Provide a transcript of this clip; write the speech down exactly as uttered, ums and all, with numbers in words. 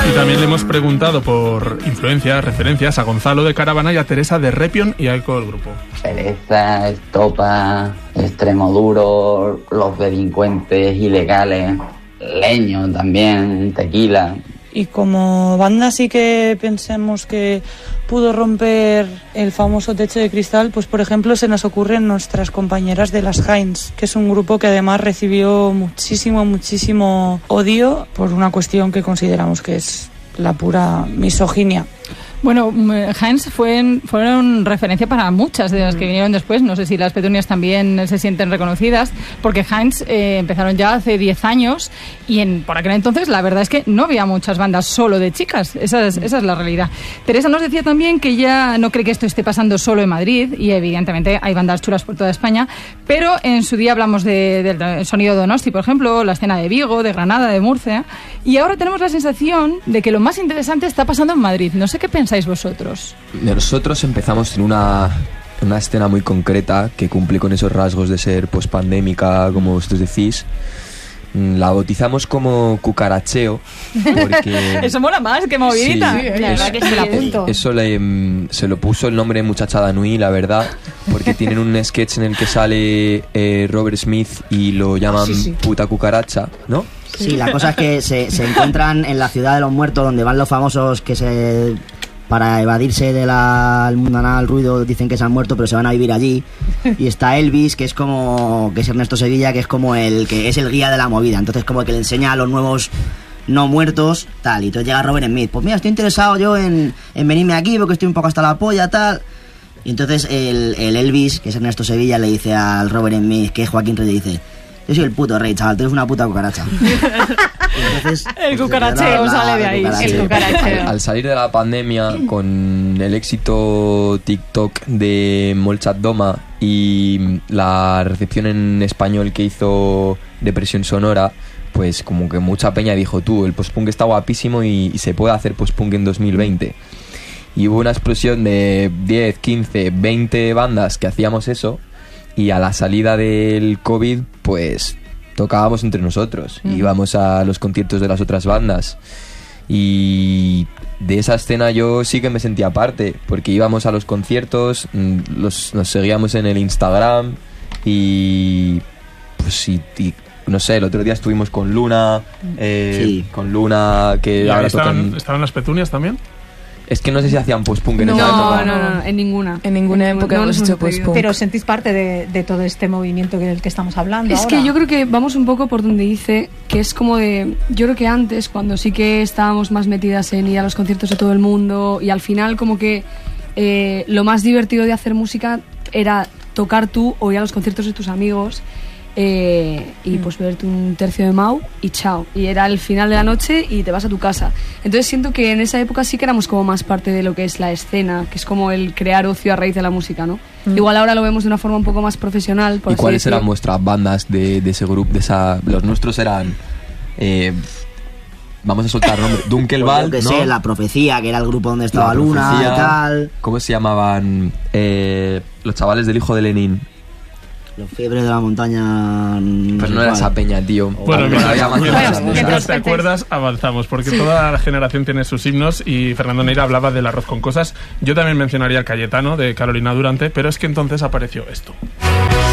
Y también le hemos preguntado por influencias, referencias a Gonzalo de Caravana y a Teresa de Repion y a Eco del grupo. Pereza, Estopa, Extremoduro, Los Delincuentes Ilegales, Leño también, Tequila. Y como banda sí que pensemos que pudo romper el famoso techo de cristal, pues por ejemplo se nos ocurren nuestras compañeras de las Heinz, que es un grupo que además recibió muchísimo, muchísimo odio por una cuestión que consideramos que es la pura misoginia. Bueno, Heinz fue, fueron referencia para muchas de las que vinieron después. No sé si las Petunias también se sienten reconocidas, porque Heinz eh, empezaron ya hace diez años y en, por aquel entonces la verdad es que no había muchas bandas solo de chicas. Esa es, esa es la realidad. Teresa nos decía también que ella no cree que esto esté pasando solo en Madrid, y evidentemente hay bandas chulas por toda España, pero en su día hablamos de, de, del sonido Donosti, por ejemplo, la escena de Vigo, de Granada, de Murcia, y ahora tenemos la sensación de que lo más interesante está pasando en Madrid. No sé qué pensáis vosotros. Nosotros empezamos en una, una escena muy concreta que cumple con esos rasgos de ser pospandémica, como vosotros decís. La bautizamos como cucaracheo porque eso mola más que movidita. Sí, sí, la verdad que sí, la apunto. Eso le, se lo puso el nombre Muchachada Nui, la verdad, porque tienen un sketch en el que sale eh, Robert Smith y lo llaman sí, sí. puta cucaracha, ¿no? Sí, la cosa es que se, se encuentran en la ciudad de los muertos, donde van los famosos que se... para evadirse del mundanal ruido, dicen que se han muerto, pero se van a vivir allí. Y está Elvis, que es como que es Ernesto Sevilla, que es como el que es el guía de la movida. Entonces como que le enseña a los nuevos no muertos, tal. Y entonces llega Robert Smith, pues mira, estoy interesado yo en, en venirme aquí porque estoy un poco hasta la polla, tal. Y entonces el, el Elvis, que es Ernesto Sevilla, le dice al Robert Smith, que es Joaquín Reyes, dice: yo soy el puto rey, chaval, tú eres una puta cucaracha. Entonces, el pues, cucaracheo la, sale de ahí. El cucaracheo. Al, al salir de la pandemia, con el éxito TikTok de Molchat Doma y la recepción en español que hizo Depresión Sonora, pues como que mucha peña dijo: tú, el post-punk está guapísimo y, y se puede hacer post-punk en dos mil veinte. Y hubo una explosión de diez, quince, veinte bandas que hacíamos eso. Y a la salida del COVID, pues tocábamos entre nosotros. Uh-huh. Íbamos a los conciertos de las otras bandas. Y de esa escena yo sí que me sentía parte, porque íbamos a los conciertos, los, nos seguíamos en el Instagram y pues y, y no sé, el otro día estuvimos con Luna, eh, sí. con Luna que ¿Y ahora estaban, tocan... ¿Estaban las Petunias también? Es que no sé si hacían post-punk en no, esa época. No, no, no, en ninguna. En ninguna en época no, hemos no hecho post-punk. Pero sentís parte de, de todo este movimiento del que estamos hablando Es ahora. que yo creo que vamos un poco por donde dice, que es como de... Yo creo que antes, cuando sí que estábamos más metidas en ir a los conciertos de todo el mundo, y al final como que eh, lo más divertido de hacer música era tocar tú o ir a los conciertos de tus amigos... Eh, y mm. pues beberte un tercio de Mau y chao, y era el final de la noche y te vas a tu casa. Entonces siento que en esa época sí que éramos como más parte de lo que es la escena, que es como el crear ocio a raíz de la música, ¿no? Mm. Igual ahora lo vemos de una forma un poco más profesional, por ¿Y así cuáles decirlo. eran vuestras bandas de, de ese grupo? De esa, los nuestros eran eh, vamos a soltar nombre, Dunkelwald, pues yo que sé, ¿no? La Profecía, que era el grupo donde estaba La Luna Profecía, y tal. ¿cómo se llamaban eh, los chavales del hijo de Lenin? Los Fiebres de la Montaña. Pues no era esa peña, tío. Bueno, mientras, mientras, mientras, mientras te acuerdas, avanzamos, porque sí. Toda la generación tiene sus himnos y Fernando Neira hablaba del arroz con cosas. Yo también mencionaría el Cayetano de Carolina Durante, pero es que entonces apareció esto.